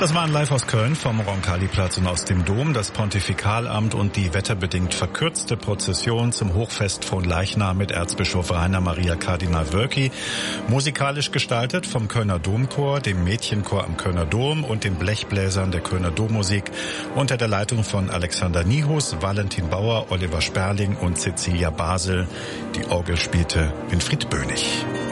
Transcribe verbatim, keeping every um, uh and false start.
Das waren live aus Köln vom Roncalli-Platz und aus dem Dom, das Pontifikalamt und die wetterbedingt verkürzte Prozession zum Hochfest von Leichnam mit Erzbischof Rainer Maria Kardinal Wölki. Musikalisch gestaltet vom Kölner Domchor, dem Mädchenchor am Kölner Dom und den Blechbläsern der Kölner Dommusik unter der Leitung von Alexander Nihus, Valentin Bauer, Oliver Sperling und Cecilia Basel. Die Orgel spielte Winfried Bönig.